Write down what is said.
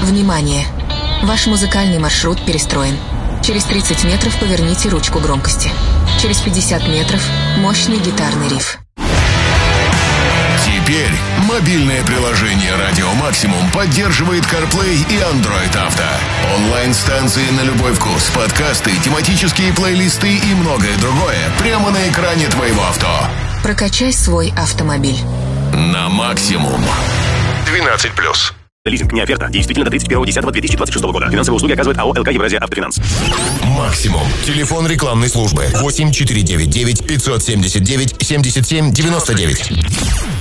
Внимание! Ваш музыкальный маршрут перестроен. Через 30 метров поверните ручку громкости. Через 50 метров мощный гитарный риф. Теперь мобильное приложение «Радио Максимум» поддерживает CarPlay и Android Auto. Онлайн-станции на любой вкус, подкасты, тематические плейлисты и многое другое прямо на экране твоего авто. Прокачай свой автомобиль. На максимум. 12+. Лизинг не оферта. Действительно до 31.10.2026 года. Финансовые услуги оказывает АО «ЛК Евразия Автофинанс». Максимум. Телефон рекламной службы 8 499 579 77 99.